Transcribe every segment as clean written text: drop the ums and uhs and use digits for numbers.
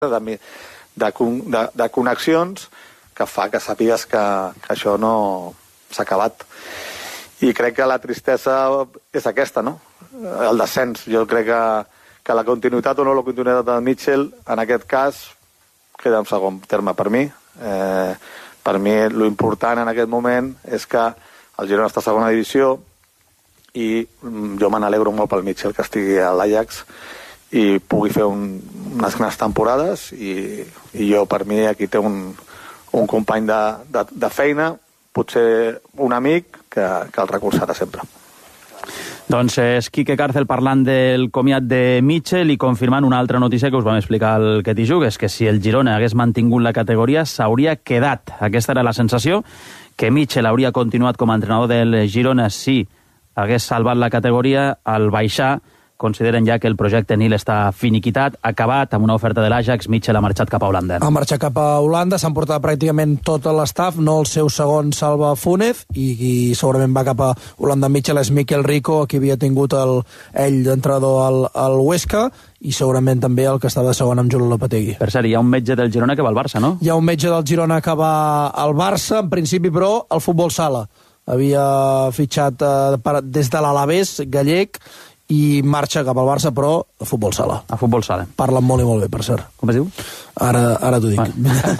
de connexions que fa que sàpigues que això no s'ha acabat. I crec que la tristesa és aquesta, no? El descens. Jo crec que la continuïtat o no la continuïtat de Mitchell, en aquest cas, queda en segon terme per mi. Per mi, l'important en aquest moment és que el Girona està a segona divisió i jo me n'alegro molt pel Mitchell que estigui a l'Ajax i pugui fer unes grans temporades i jo, per mi, aquí té un company de feina, potser un amic que el recolzarà sempre. Doncs és Quique Cárcel parlant del comiat de Mitchell i confirmant una altra notícia que us vam explicar al Que t'hi jugues, que si el Girona hagués mantingut la categoria s'hauria quedat. Aquesta era la sensació, que Mitchell hauria continuat com a entrenador del Girona si hagués salvat la categoria. Al baixar consideren ja que el projecte Nil està finiquitat, acabat, amb una oferta de l'Ajax. Mitchell ha marxat cap a Holanda. Ha marxat cap a Holanda, s'han portat pràcticament tot l'estaf, no el seu segon Salva Fúnez, i segurament va cap a Holanda. Mitchell és Miquel Rico, qui havia tingut ell d'entrenador al Huesca, i segurament també el que estava de segon amb Julio Lopetegui. Per cert, hi ha un metge del Girona que va al Barça, no? Hi ha un metge del Girona que va al Barça, en principi, però, al futbol sala. Havia fitxat des de l'Alavés gallec, i marxa cap al Barça, però a futbol sala. A futbol sala. Parlen molt i molt bé, per cert. Com es diu? Ara t'ho dic.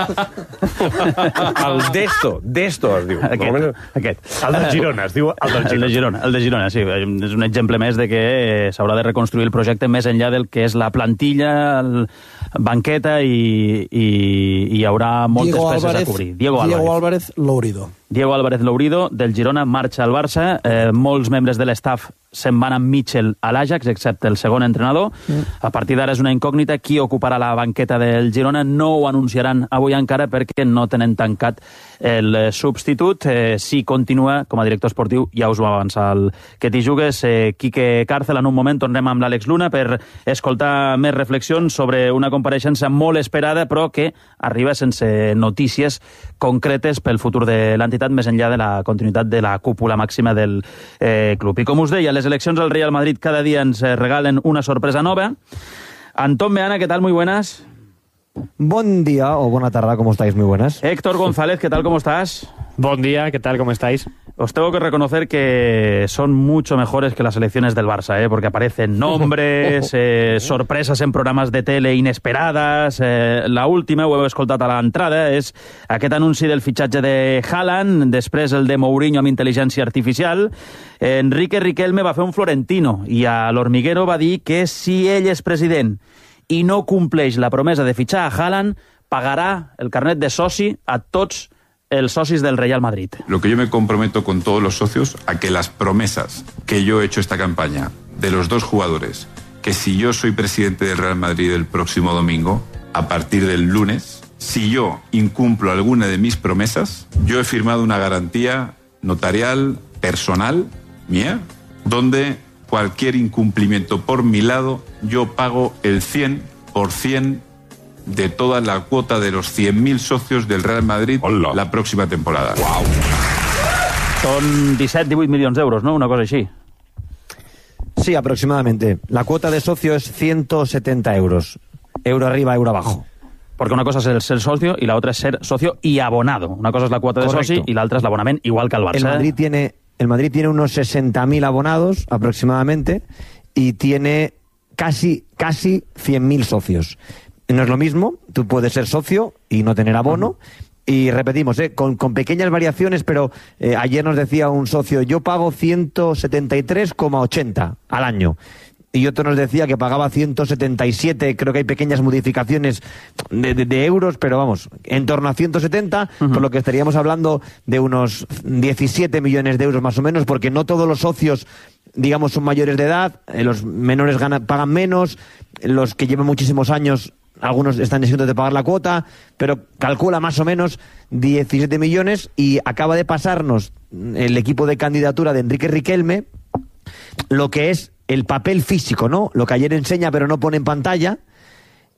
El Desto es diu. Aquest. El del Girona, es diu el del Girona. El de Girona, sí. És un exemple més de que s'haurà de reconstruir el projecte més enllà del que és la plantilla, banqueta, i hi haurà moltes peces a cobrir. Diego Álvarez Lourido. Diego Álvarez Lourido, del Girona, marxa al Barça. Molts membres de l'estaf se'n van amb Mitchell a l'Ajax, excepte el segon entrenador. A partir d'ara és una incògnita qui ocuparà la banqueta del Girona. No ho anunciaran avui encara perquè no tenen tancat el substitut. Si continua com a director esportiu, ja us ho va avançar el Que t'hi jugues, Quique Cárcel. En un moment tornem amb l'Àlex Luna per escoltar més reflexions sobre una compareixença molt esperada, però que arriba sense notícies concretes pel futur de l'entitat, més enllà de la continuïtat de la cúpula màxima del club. I com us deia, les eleccions al Real Madrid cada dia ens regalen una sorpresa nova. Antón Meana, ¿qué tal? Muy buenas. Buen día o buena tarde, ¿cómo estáis? Muy buenas. Héctor González, ¿qué tal? ¿Cómo estás? Buen día, ¿qué tal? ¿Cómo estáis? Os tengo que reconocer que son mucho mejores que las elecciones del Barça, porque aparecen nombres, sorpresas en programes de tele inesperadas. La última, ho heu escoltat a l'entrada, és aquest anunci del fitxatge de Haaland, després el de Mourinho amb intel·ligència artificial. Enrique Riquelme va fer un Florentino i a l'Hormiguero va dir que si ell és president i no compleix la promesa de fitxar a Haaland, pagarà el carnet de soci a tots els socis del Real Madrid. Lo que yo me comprometo con todos los socios a que las promesas que yo he hecho esta campaña de los dos jugadores, que si yo soy presidente del Real Madrid el próximo domingo, a partir del lunes, si yo incumplo alguna de mis promesas, yo he firmado una garantía notarial, personal, mía, donde cualquier incumplimiento por mi lado, yo pago el 100% de toda la cuota de los 100.000 socios del Real Madrid la próxima temporada. Wow. Son 17-18 milions d'euros, ¿no? Una cosa així. Sí, aproximadamente. La cuota de socio es 170 euros. Euro arriba, euro abajo. Porque una cosa es ser socio y la otra es ser socio y abonado. Una cosa es la cuota de soci y la otra es l'abonament, igual que el Barça. El Madrid tiene unos 60.000 abonados aproximadamente y tiene casi 100.000 socios. No es lo mismo, tú puedes ser socio y no tener abono. Y repetimos, con pequeñas variaciones, pero ayer nos decía un socio, yo pago 173,80 al año. Y otro nos decía que pagaba 177, creo que hay pequeñas modificaciones de euros, pero vamos, en torno a 170, por lo que estaríamos hablando de unos 17 millones de euros más o menos, porque no todos los socios, digamos, son mayores de edad, los menores pagan menos, los que llevan muchísimos años, algunos están exentos de pagar la cuota, pero calcula más o menos 17 millones y acaba de pasarnos el equipo de candidatura de Enrique Riquelme lo que es el papel físico, ¿no? Lo que ayer enseña pero no pone en pantalla,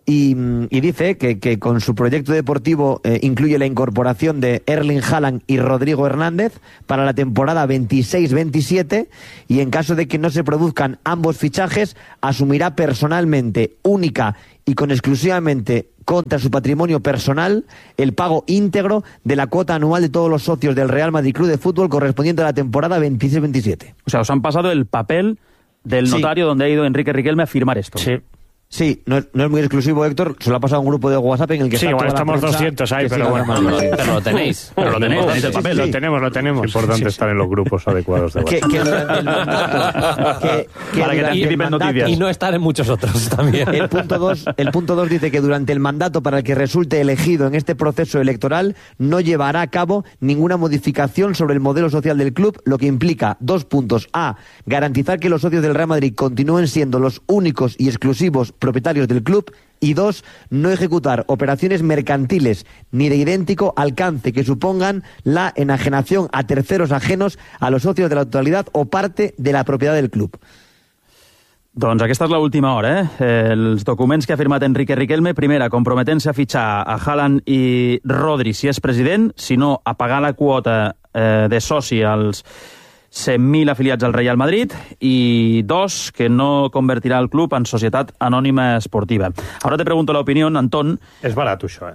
y dice que con su proyecto deportivo incluye la incorporación de Erling Haaland y Rodrigo Hernández para la temporada 26-27, y en caso de que no se produzcan ambos fichajes, asumirá personalmente, única y con exclusivamente contra su patrimonio personal, el pago íntegro de la cuota anual de todos los socios del Real Madrid Club de Fútbol correspondiente a la temporada 26-27. O sea, os han pasado el papel del notario donde ha ido Enrique Riquelme a firmar esto. Sí, no es muy exclusivo, Héctor. Se lo ha pasado a un grupo de WhatsApp en el que sí, está igual toda estamos la prensa, 200 ahí, pero bueno. Pero lo tenéis. Tenéis el papel. Lo tenemos. Es importante estar en los grupos adecuados de WhatsApp. que durante el mandato, Para que te anticipen noticias. Y no estar en muchos otros también. El punto 2 dice que durante el mandato para el que resulte elegido en este proceso electoral no llevará a cabo ninguna modificación sobre el modelo social del club, lo que implica 2 puntos. A, garantizar que los socios del Real Madrid continúen siendo los únicos y exclusivos propietarios del club, y 2, no ejecutar operaciones mercantiles ni de idéntico alcance que supongan la enajenación a terceros ajenos a los socios de la totalidad o parte de la propiedad del club. Doncs aquesta és l'última hora, Els documents que ha firmat Enrique Riquelme, primera, comprometent-se a fitxar a Haaland i Rodri si és president, si no, a pagar la quota de soci als 100.000 afiliats al Real Madrid, y 2, que no convertirà el club en societat anònima esportiva. Ahora te pregunto la opinión, Antón. És barat, això,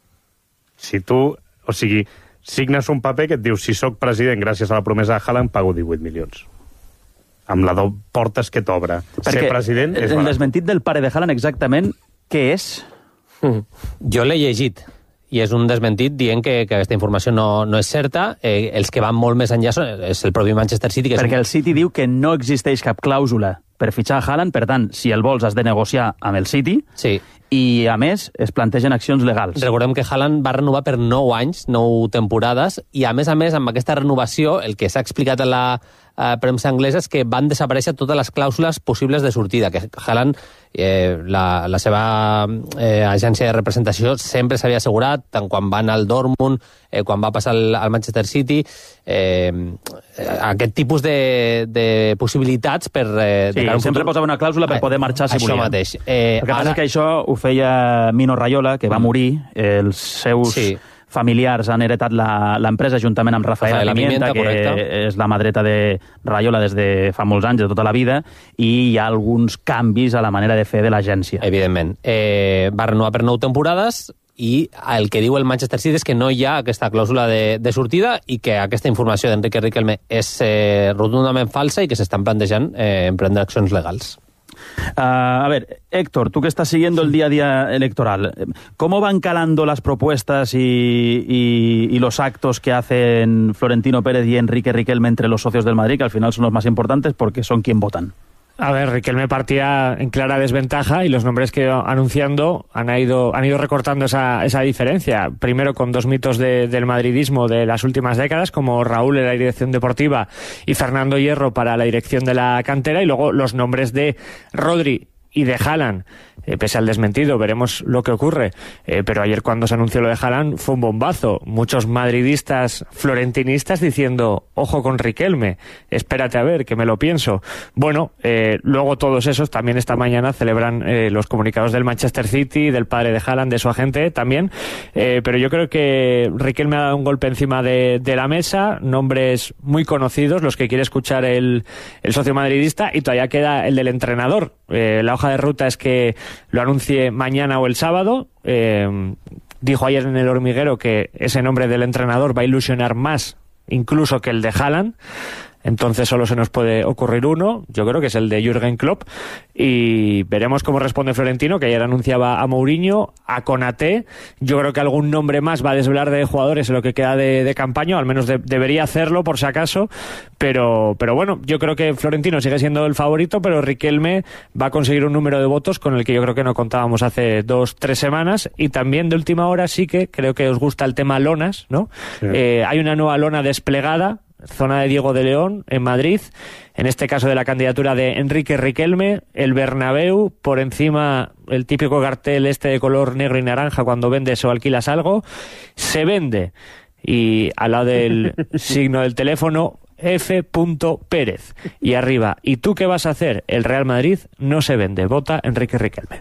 Si tu, o sigui, signes un paper que et diu si sóc president gràcies a la promesa de Haaland pago 18 milions. Amb la portes que t'obre. Ser president és barat. El desmentit del pare de Haaland exactament què és? Jo l'he llegit i és un desmentit dient que aquesta informació no és certa. Els que van molt més enllà és el propi Manchester City. Perquè el City diu que no existeix cap clàusula per fitxar a Haaland, per tant, si el vols has de negociar amb el City, sí. I a més es plantegen accions legals. Recordem que Haaland va renovar per 9 anys, 9 temporades, i a més, amb aquesta renovació, el que s'ha explicat a la premsa anglesa és que van desaparèixer totes les clàusules possibles de sortida, que Haaland, la seva agència de representació sempre s'havia assegurat, tant quan va anar al Dortmund, quan va passar al Manchester City, aquest tipus de possibilitats per... Sí, sempre posava una clàusula per poder marxar si volia. Això mateix. El que passa és que això ho feia Mino Raiola, que va morir, els seus... Sí. Familiars han heretat l'empresa juntament amb Rafael Pimienta, que correcte. És la mà dreta de Raiola des de fa molts anys, de tota la vida, i hi ha alguns canvis a la manera de fer de l'agència. Evidentment. Va renovar per 9 temporades i el que diu el Manchester City és que no hi ha aquesta clàusula de sortida i que aquesta informació d'Enrique Riquelme és rotundament falsa i que s'estan plantejant emprendre accions legals. A ver, Héctor, tú que estás siguiendo el día a día electoral, ¿cómo van calando las propuestas y los actos que hacen Florentino Pérez y Enrique Riquelme entre los socios del Madrid, que al final son los más importantes porque son quien votan? A ver, Riquelme partía en clara desventaja y los nombres que iba anunciando han ido recortando esa diferencia. Primero con 2 mitos del madridismo de las últimas décadas, como Raúl en la dirección deportiva y Fernando Hierro para la dirección de la cantera, y luego los nombres de Rodri y de Haaland, pese al desmentido, veremos lo que ocurre. Pero ayer cuando se anunció lo de Haaland fue un bombazo. Muchos madridistas florentinistas diciendo, ojo con Riquelme, espérate a ver, que me lo pienso. Bueno, luego todos esos también esta mañana celebran los comunicados del Manchester City, del padre de Haaland, de su agente también. Pero yo creo que Riquelme ha dado un golpe encima de la mesa, nombres muy conocidos, los que quiere escuchar el socio madridista, y todavía queda el del entrenador. La hoja de ruta es que lo anuncie mañana o el sábado. Dijo ayer en El Hormiguero que ese nombre del entrenador va a ilusionar más incluso que el de Haaland. Entonces solo se nos puede ocurrir uno, yo creo que es el de Jürgen Klopp, y veremos cómo responde Florentino, que ayer anunciaba a Mourinho, a Konaté. Yo creo que algún nombre más va a desvelar de jugadores en lo que queda de campaña, al menos debería hacerlo por si acaso, pero bueno, yo creo que Florentino sigue siendo el favorito, pero Riquelme va a conseguir un número de votos con el que yo creo que no contábamos hace 2-3 semanas, y también de última hora sí que creo que os gusta el tema lonas, ¿no? Sí. Hay una nueva lona desplegada, zona de Diego de León, en Madrid, en este caso de la candidatura de Enrique Riquelme, el Bernabéu, por encima el típico cartel de color negro y naranja cuando vendes o alquilas algo, se vende, y al lado del signo del teléfono, F. Pérez, y arriba, ¿y tú qué vas a hacer? El Real Madrid no se vende, vota Enrique Riquelme.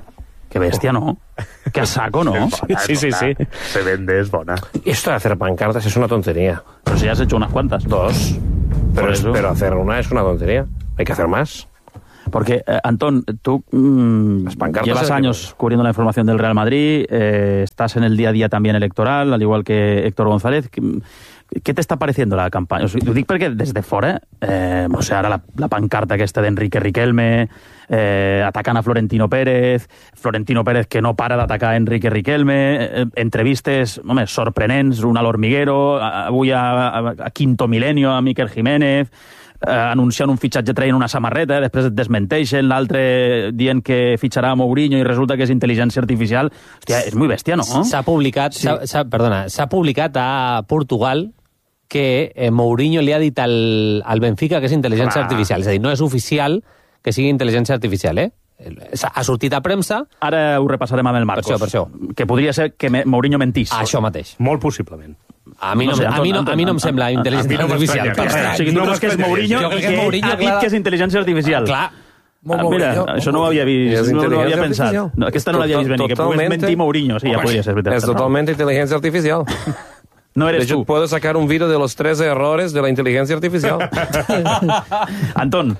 Que bestia, ¿no? Que a saco, ¿no? Sí. Se vende, es bona. Esto de hacer pancartas es una tontería. Pero si ya has hecho unas cuantas. 2. Pero hacer una es una tontería. Hay que hacer más. Porque, Antón, tú llevas años cubriendo la información del Real Madrid, estás en el día a día también electoral, al igual que Héctor González. Què t'està pareciendo la campanya? O sigui, ho dic perquè des de fora, o sigui, ara la pancarta aquesta d'Enrique Riquelme, atacant a Florentino Pérez que no para d'atacar Enrique Riquelme, entrevistes, home, sorprenents, una a l'Hormiguero, avui a Quinto Milenio, a Miquel Jiménez, anunciant un fitxatge traient una samarreta, després et desmenteixen, l'altre dient que fitxarà Mourinho i resulta que és intel·ligència artificial. Hòstia, és molt bèstia, no? S'ha publicat a Portugal que Mourinho li ha dit al Benfica que és intel·ligència artificial. És a dir, no és oficial que sigui intel·ligència artificial, Ha sortit a premsa... Ara ho repassarem amb el Marcos. Per això. Que podria ser que Mourinho mentís. Això mateix. Molt possiblement. A mi no em sembla intel·ligència artificial. O sigui, tu creus que és Mourinho que ha dit que és intel·ligència artificial. Clar. Mira, això no ho havia vist, no ho havia pensat. Aquesta no l'havia vist venir, que pogués mentir Mourinho. Sí, ja podria ser veritat. Es totalmente inteligencia artificial. No eres de hecho, tú. puedo sacar un vídeo de los 13 errores de la inteligencia artificial. Antón.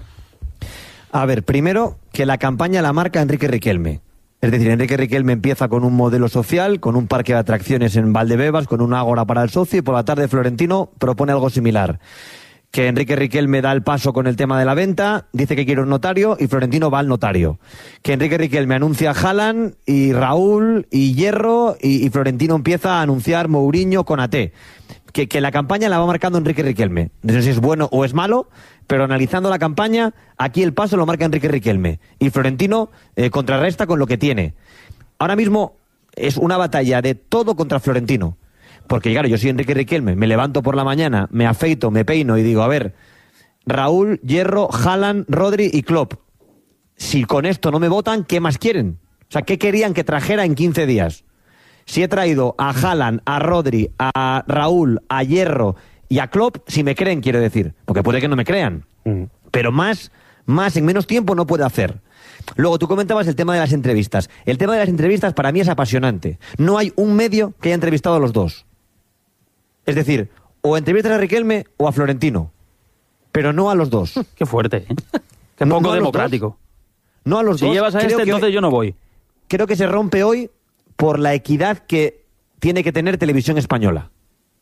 A ver, primero, que la campaña la marca Enrique Riquelme. Es decir, Enrique Riquelme empieza con un modelo social, con un parque de atracciones en Valdebebas, con un ágora para el socio, y por la tarde Florentino propone algo similar. Que Enrique Riquelme da el paso con el tema de la venta, dice que quiere un notario y Florentino va al notario. Que Enrique Riquelme anuncia a Haaland y Raúl y Hierro y Florentino empieza a anunciar Mourinho con AT. Que la campaña la va marcando Enrique Riquelme. No sé si es bueno o es malo, pero analizando la campaña, aquí el paso lo marca Enrique Riquelme. Y Florentino contrarresta con lo que tiene. Ahora mismo es una batalla de todo contra Florentino. Porque, claro, yo soy Enrique Riquelme, me levanto por la mañana, me afeito, me peino y digo, a ver, Raúl, Hierro, Haaland, Rodri y Klopp. Si con esto no me votan, ¿qué más quieren? O sea, ¿qué querían que trajera en 15 días? Si he traído a Haaland, a Rodri, a Raúl, a Hierro y a Klopp, si me creen, quiero decir. Porque puede que no me crean. Pero más en menos tiempo no puede hacer. Luego, tú comentabas el tema de las entrevistas. El tema de las entrevistas para mí es apasionante. No hay un medio que haya entrevistado a los dos. Es decir, o entrevistas a Riquelme o a Florentino. Pero no a los dos. Qué fuerte, ¿eh? Qué poco democrático. No a los dos. Si llevas a este, entonces yo no voy. Creo que se rompe hoy por la equidad que tiene que tener Televisión Española.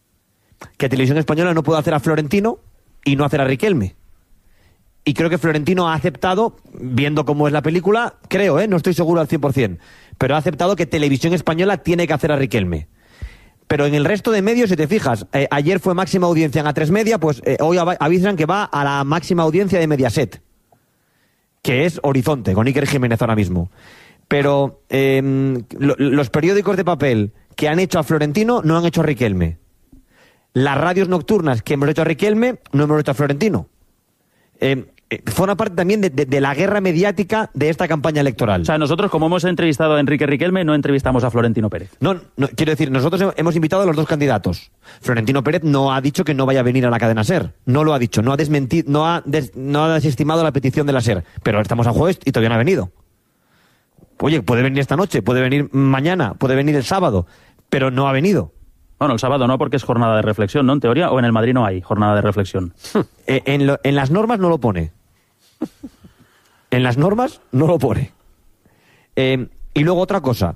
Que Televisión Española no puede hacer a Florentino y no hacer a Riquelme. Y creo que Florentino ha aceptado, viendo cómo es la película, creo, no estoy seguro al 100%, pero ha aceptado que Televisión Española tiene que hacer a Riquelme. Pero en el resto de medios, si te fijas, ayer fue máxima audiencia en A3 Media, pues hoy avisan que va a la máxima audiencia de Mediaset, que es Horizonte, con Iker Jiménez ahora mismo. Pero los periódicos de papel que han hecho a Florentino no han hecho a Riquelme. Las radios nocturnas que hemos hecho a Riquelme no hemos hecho a Florentino. Forma parte también de la guerra mediática de esta campaña electoral. O sea, nosotros, como hemos entrevistado a Enrique Riquelme, no entrevistamos a Florentino Pérez. No, quiero decir, nosotros hemos invitado a los dos candidatos. Florentino Pérez no ha dicho que no vaya a venir a la cadena SER. No lo ha dicho, no ha desmentido, no ha desestimado la petición de la SER. Pero estamos a jueves y todavía no ha venido. Oye, puede venir esta noche, puede venir mañana, puede venir el sábado, pero no ha venido. Bueno, el sábado no, porque es jornada de reflexión, ¿no? En teoría, o en el Madrid no hay jornada de reflexión. En las normas no lo pone. En las normas no lo pone. Y luego otra cosa.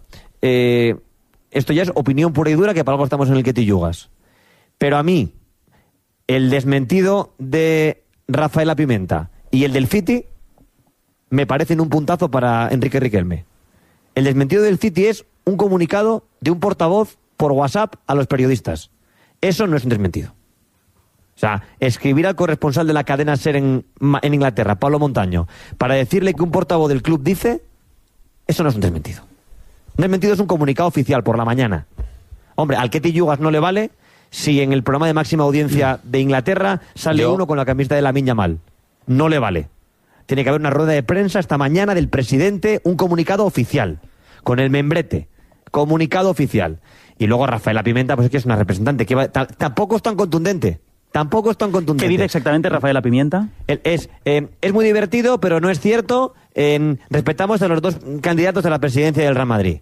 Esto ya es opinión pura y dura, que para algo estamos en el que te yugas. Pero a mí, el desmentido de Rafaela Pimenta y el del City me parecen un puntazo para Enrique Riquelme. El desmentido del City es un comunicado de un portavoz por WhatsApp a los periodistas. Eso no es un desmentido. O sea, escribir al corresponsal de la cadena SER en Inglaterra, Pablo Montaño, para decirle que un portavoz del club dice, eso no es un desmentido. Un desmentido es un comunicado oficial por la mañana. Hombre, al Ketty Yugas no le vale si en el programa de máxima audiencia de Inglaterra sale uno con la camiseta de Lamine Yamal. No le vale. Tiene que haber una rueda de prensa esta mañana del presidente, un comunicado oficial, con el membrete, comunicado oficial. Y luego Rafaela Pimenta, pues es que es una representante, que tampoco es tan contundente. Tampoco es tan contundente. ¿Qué dice exactamente Rafaela Pimenta? Es muy divertido, pero no es cierto respetamos a los dos candidatos a la presidencia del Real Madrid.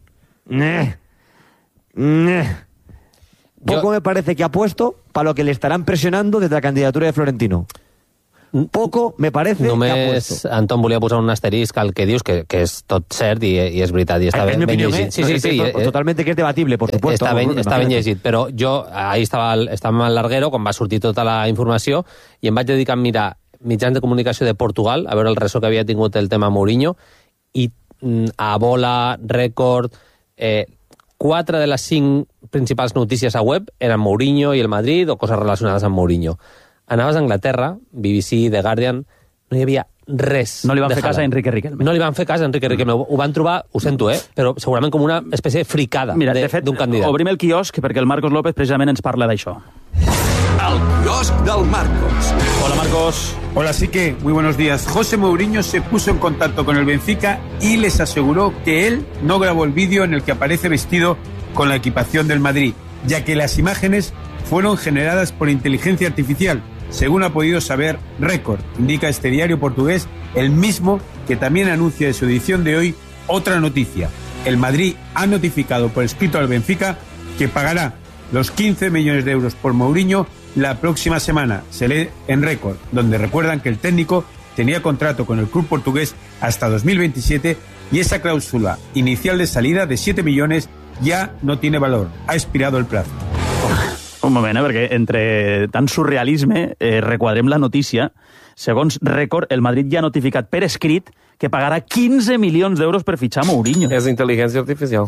Poco me parece que ha puesto para lo que le estarán presionando desde la candidatura de Florentino. Poco me parece que ha puesto. Anton, volia posar un asterisc al que dius, que és tot cert i és veritat, i està ben llegit. Sí, totalmente que és debatible, por supuesto. Està ben llegit, però jo ahir estava al larguero quan va sortir tota la informació i em vaig dedicar a mirar mitjans de comunicació de Portugal, a veure el ressò que havia tingut el tema Mourinho, i a Bola, Record, 4 de les 5 principals notícies a web eren Mourinho i el Madrid o coses relacionades amb Mourinho. Anaves a Anglaterra, BBC, The Guardian, no hi havia res. No li van fer cas a Enrique Riquelme. No li van fer cas a Enrique Riquelme. Ho van trobar, ho sento, però segurament com una espècie de fricada d'un candidat. Obrim el quiosc perquè el Marcos López precisament ens parla d'això. El quiosc del Marcos. Hola, Marcos. Hola, sí que, muy buenos días. José Mourinho se puso en contacto con el Benfica y les aseguró que él no grabó el vídeo en el que aparece vestido con la equipación del Madrid, ya que las imágenes fueron generadas por inteligencia artificial, según ha podido saber Record, indica este diario portugués, el mismo que también anuncia en su edición de hoy otra noticia. El Madrid ha notificado por escrito al Benfica que pagará los 15 millones de euros por Mourinho la próxima semana. Se lee en Record, donde recuerdan que el técnico tenía contrato con el club portugués hasta 2027 y esa cláusula inicial de salida de 7 millones ya no tiene valor. Ha expirado el plazo. Un moment, perquè entre tant surrealisme requadrem la notícia. Segons Record, el Madrid ja ha notificat per escrit que pagarà 15 milions d'euros per fitxar Mourinho. És intel·ligència artificial.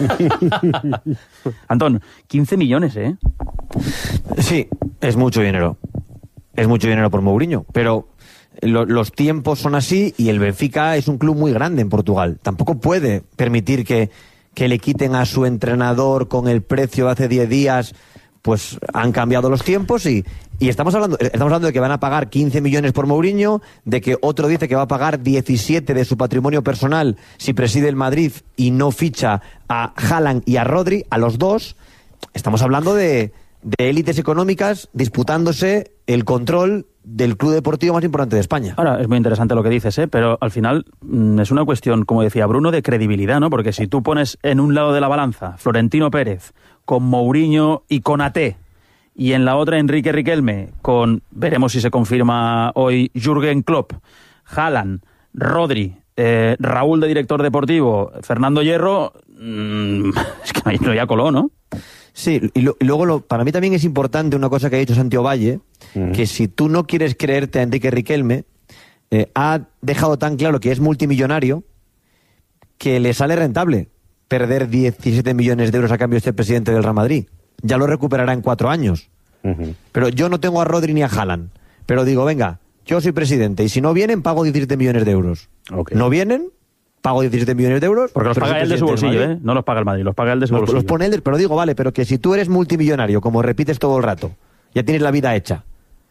Anton, 15 millones, ¿eh? Sí, es mucho dinero. Es mucho dinero por Mourinho, pero los tiempos son así y el Benfica es un club muy grande en Portugal. Tampoco puede permitir que le quiten a su entrenador con el precio de hace 10 días. Pues han cambiado los tiempos y estamos hablando de que van a pagar 15 millones por Mourinho, de que otro dice que va a pagar 17 de su patrimonio personal si preside el Madrid y no ficha a Haaland y a Rodri, a los dos. Estamos hablando de élites económicas disputándose el control del club deportivo más importante de España. Ahora, es muy interesante lo que dices, pero al final es una cuestión, como decía Bruno, de credibilidad, ¿no? Porque si tú pones en un lado de la balanza Florentino Pérez con Mourinho y con AT, y en la otra Enrique Riquelme con, veremos si se confirma hoy, Jürgen Klopp, Haaland, Rodri, Raúl de director deportivo, Fernando Hierro, es que no hay a color, ¿no? Sí, y luego para mí también es importante una cosa que ha dicho Santiago Valle, que si tú no quieres creerte a Enrique Riquelme, ha dejado tan claro que es multimillonario que le sale rentable perder 17 millones de euros a cambio de ser presidente del Real Madrid. Ya lo recuperará en 4 años. Pero yo no tengo a Rodri ni a Haaland. Pero digo, venga, yo soy presidente y si no vienen, pago 17 millones de euros. Okay. ¿No vienen? Pago 17 millones de euros. Porque los paga él de su bolsillo, no los paga el Madrid, los paga él de su bolsillo. Los pone él, pero digo, vale, pero que si tú eres multimillonario, como repites todo el rato, ya tienes la vida hecha,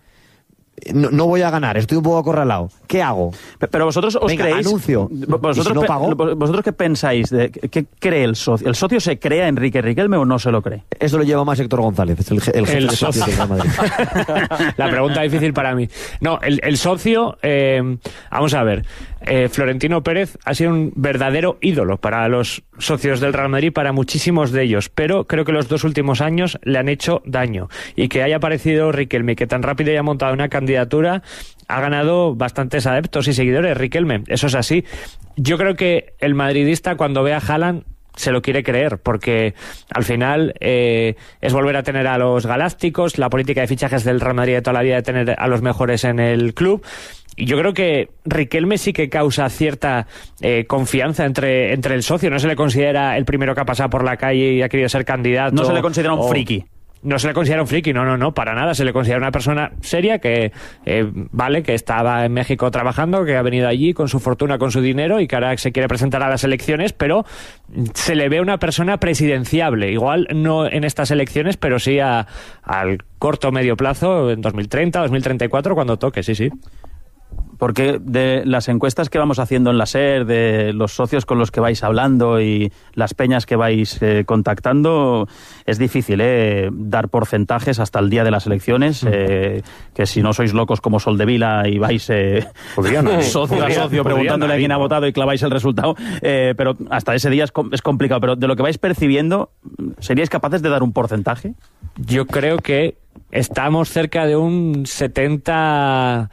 no voy a ganar, estoy un poco acorralado, ¿qué hago? Pero vosotros os creéis... anuncio, ¿vosotros, si no pago? ¿Vosotros qué pensáis? ¿Qué cree el socio? ¿El socio se cree a Enrique Riquelme o no se lo cree? Eso lo lleva más Héctor González, el jefe de socio de Real Madrid. La pregunta difícil para mí. No, el socio, vamos a ver, Florentino Pérez ha sido un verdadero ídolo para los socios del Real Madrid, para muchísimos de ellos, pero creo que los 2 últimos años le han hecho daño, y que haya aparecido Riquelme, que tan rápido haya montado una candidatura, ha ganado bastantes adeptos y seguidores. Riquelme, eso es así. Yo creo que el madridista, cuando ve a Haaland, se lo quiere creer, porque al final es volver a tener a los galácticos, la política de fichajes del Real Madrid de toda la vida de tener a los mejores en el club. Y yo creo que Riquelme sí que causa cierta confianza entre el socio. No se le considera el primero que ha pasado por la calle y ha querido ser candidato. No se le considera un friki. No se le considera un friki, no, para nada. Se le considera una persona seria que, que estaba en México trabajando, que ha venido allí con su fortuna, con su dinero, y que ahora se quiere presentar a las elecciones, pero se le ve una persona presidenciable. Igual no en estas elecciones, pero sí al corto o medio plazo, en 2030, 2034, cuando toque, sí. Porque de las encuestas que vamos haciendo en la SER, de los socios con los que vais hablando y las peñas que vais contactando, es difícil dar porcentajes hasta el día de las elecciones, que si no sois locos como Soldevila y vais socio a socio preguntándole a quién ha votado y claváis el resultado, pero hasta ese día es complicado. Pero de lo que vais percibiendo, ¿seríais capaces de dar un porcentaje? Yo creo que estamos cerca de un 70-30.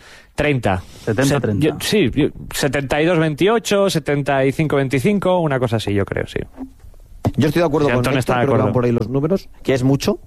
70-30. Sí, 72-28, 75-25, una cosa así, yo creo, sí. Yo estoy de acuerdo con Héctor, creo que van por ahí los números, que es mucho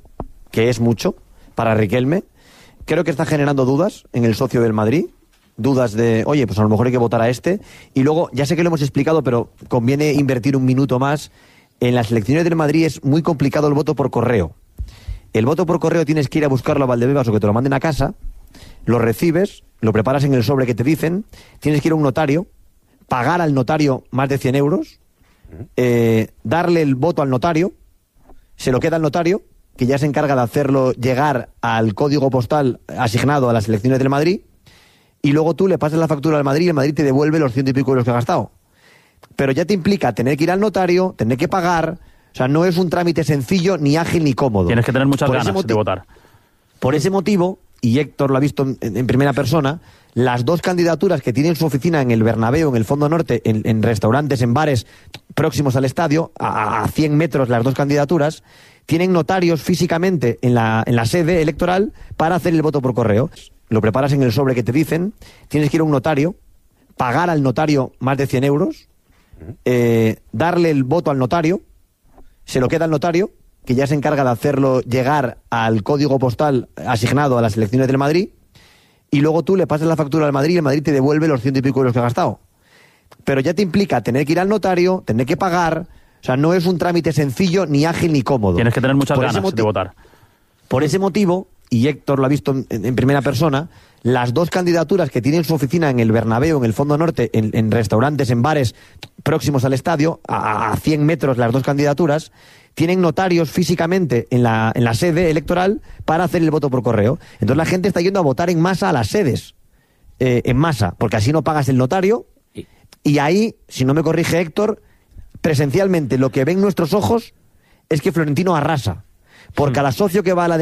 para Riquelme. Creo que está generando dudas en el socio del Madrid, dudas de, oye, pues a lo mejor hay que votar a este. Y luego, ya sé que lo hemos explicado, pero conviene invertir un minuto más. En las elecciones del Madrid es muy complicado el voto por correo. El voto por correo tienes que ir a buscarlo a Valdebebas o que te lo manden a casa, lo recibes, lo preparas en el sobre que te dicen, tienes que ir a un notario, pagar al notario más de 100 euros, darle el voto al notario, se lo queda al notario, que ya se encarga de hacerlo llegar al código postal asignado a las elecciones del Madrid, y luego tú le pasas la factura al Madrid y el Madrid te devuelve los 100 y pico euros que ha gastado. Pero ya te implica tener que ir al notario, tener que pagar. O sea, no es un trámite sencillo, ni ágil, ni cómodo. Tienes que tener muchas ganas de votar. Por ese motivo, y Héctor lo ha visto en primera persona, las dos candidaturas que tienen su oficina en el Bernabéu, en el Fondo Norte, en restaurantes, en bares próximos al estadio, a 100 metros las dos candidaturas, tienen notarios físicamente en la sede electoral para hacer el voto por correo. Lo preparas en el sobre que te dicen, tienes que ir a un notario, pagar al notario más de 100 euros, darle el voto al notario, se lo queda al notario, que ya se encarga de hacerlo llegar al código postal asignado a las elecciones del Madrid, y luego tú le pasas la factura al Madrid y el Madrid te devuelve los 100 y pico euros que ha gastado. Pero ya te implica tener que ir al notario, tener que pagar. O sea, no es un trámite sencillo, ni ágil, ni cómodo. Tienes que tener muchas ganas de votar. Por ese motivo, y Héctor lo ha visto en primera persona, las dos candidaturas que tienen su oficina en el Bernabéu, en el Fondo Norte, en restaurantes, en bares próximos al estadio, a 100 metros las dos candidaturas, tienen notarios físicamente en la sede electoral para hacer el voto por correo. Entonces la gente está yendo a votar en masa a las sedes, en masa, porque así no pagas el notario, y ahí, si no me corrige Héctor, presencialmente lo que ven nuestros ojos es que Florentino arrasa, por cada socio que va a la